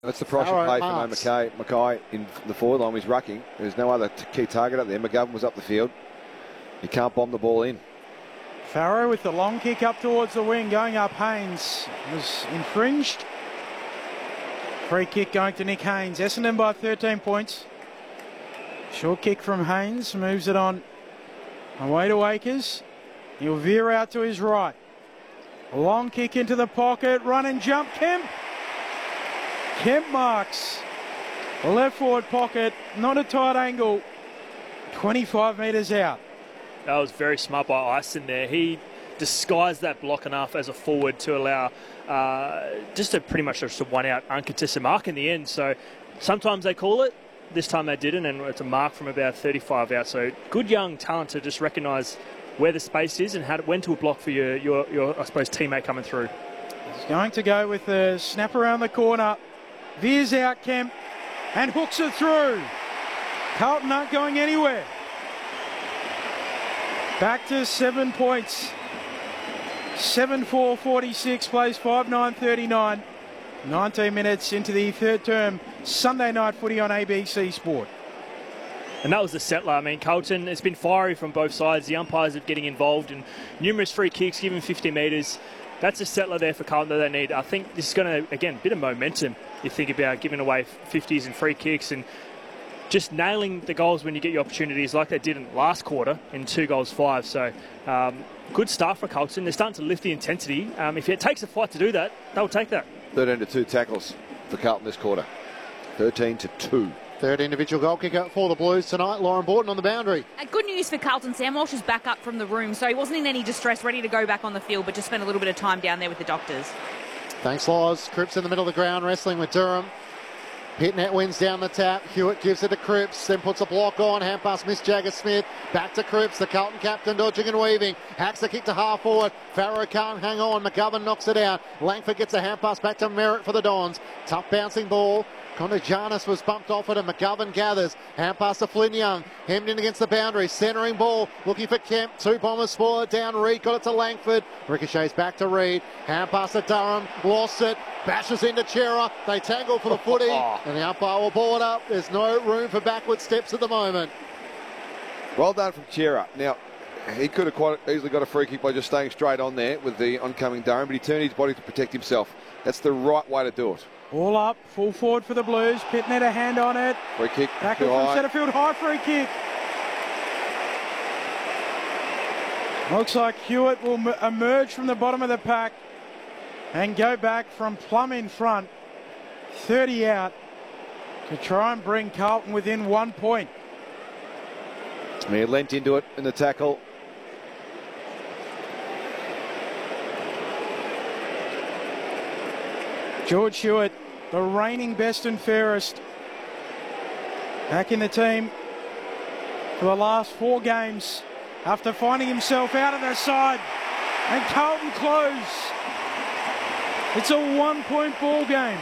That's the price you pay for Mackay in the forward line. He's rucking. There's no other key target up there. McGovern was up the field. He can't bomb the ball in. Farrow with the long kick up towards the wing, going up. Haynes was infringed. Free kick going to Nick Haynes. Essendon by 13 points. Short kick from Haynes, moves it on. Away to Akers. He'll veer out to his right. A long kick into the pocket. Run and jump. Kemp. Kemp marks. Left forward pocket. Not a tight angle. 25 metres out. That was very smart by Ison there. He disguised that block enough as a forward to allow just a pretty much just a one-out uncontested mark in the end. So sometimes they call it. This time they didn't, and it's a mark from about 35 out. So good young talent to just recognise where the space is and when to block for your I suppose, teammate coming through. He's going to go with the snap around the corner. Veers out Kemp and hooks it through. Carlton not going anywhere. Back to 7 points. 7-4-46, plays 5-9-39. 19 minutes into the third term. Sunday night footy on ABC Sport. And that was the settler. I mean, Carlton, it's been fiery from both sides. The umpires are getting involved in numerous free kicks, given 50 metres. That's a settler there for Carlton that they need. I think this is going to, again, a bit of momentum. You think about giving away 50s and free kicks and just nailing the goals when you get your opportunities like they did in last quarter in 2 goals 5. So good start for Carlton. They're starting to lift the intensity. If it takes a fight to do that, they'll take that. 13-2 tackles for Carlton this quarter. 13-2. Third individual goal kicker for the Blues tonight. Lauren Borton on the boundary. Good news for Carlton. Sam Walsh is back up from the room, so he wasn't in any distress, ready to go back on the field, but just spent a little bit of time down there with the doctors. Thanks, Loz. Cripps in the middle of the ground, wrestling with Durham. Pitnet wins down the tap. Hewitt gives it to Cripps, then puts a block on. Hand pass missed Jagger-Smith. Back to Cripps, the Carlton captain, dodging and weaving. Hacks the kick to half forward. Farrow can't hang on. McGovern knocks it out. Langford gets a hand pass back to Merritt for the Dons. Tough bouncing ball. Contagianis was bumped off it and McGovern gathers. Hand pass to Flynn Young. Hemmed in against the boundary. Centering ball. Looking for Kemp. 2 Bombers spoil it down. Reid got it to Langford. Ricochets back to Reid. Hand pass to Durham. Lost it. Bashes into Chera. They tangle for the footy. And the umpire will ball it up. There's no room for backward steps at the moment. Well done from Chera. Now, he could have quite easily got a free kick by just staying straight on there with the oncoming Durham, but he turned his body to protect himself. That's the right way to do it. All up, full forward for the Blues. Pitnet a hand on it. Free kick. Tackle from Setterfield, high free kick. Looks like Hewitt will emerge from the bottom of the pack and go back from plumb in front, 30 out, to try and bring Carlton within 1 point. He leant into it in the tackle. George Hewitt, the reigning best and fairest, back in the team for the last 4 games after finding himself out of the side. And Carlton close. It's a 1-point ball game.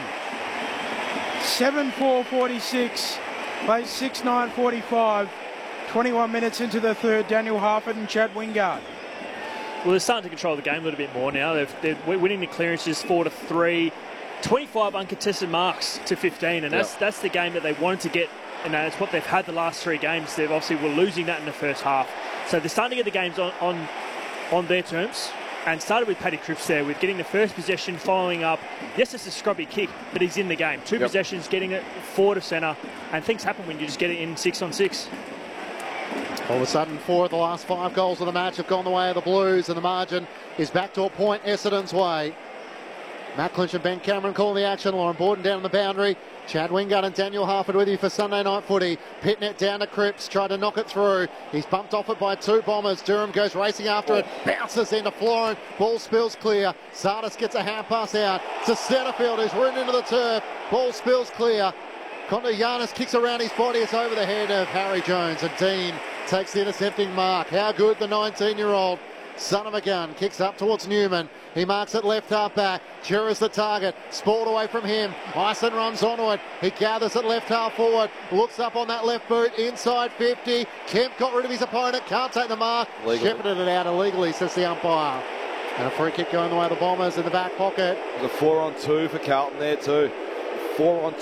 7-4-46, plays 6-9-45. 21 minutes into the third. Daniel Harford and Chad Wingard. Well, they're starting to control the game a little bit more now. They're winning the clearances 4-3. 25 uncontested marks to 15, and that's the game that they wanted to get, and that's what they've had the last 3 games. They've obviously were losing that in the first half. So they're starting to get the games on their terms, and started with Paddy Cripps there with getting the first possession, following up. Yes, it's a scrubby kick, but he's in the game. 2 possessions, getting it forward of centre, and things happen when you just get it in 6-on-6. All of a sudden, 4 of the last 5 goals of the match have gone the way of the Blues, and the margin is back to a point Essendon's way. Matt Clinch and Ben Cameron calling the action. Lauren Borton down on the boundary. Chad Wingard and Daniel Harford with you for Sunday night footy. Pitnet down to Cripps, tried to knock it through. He's bumped off it by 2 Bombers. Durham goes racing after it, bounces into Florin. Ball spills clear. Sardis gets a hand pass out to Setterfield, who's ridden into the turf. Ball spills clear. Contagianis kicks around his body. It's over the head of Harry Jones, and Dean takes the intercepting mark. How good the 19-year-old son of a gun kicks up towards Newman. He marks it left half back. Chera's the target. Sport away from him. Ison runs onto it. He gathers it left half forward. Looks up on that left boot. Inside 50. Kemp got rid of his opponent. Can't take the mark. Shepherded it out illegally, says the umpire. And a free kick going the way of the Bombers in the back pocket. There's a 4-on-2 for Carlton there too. 4 on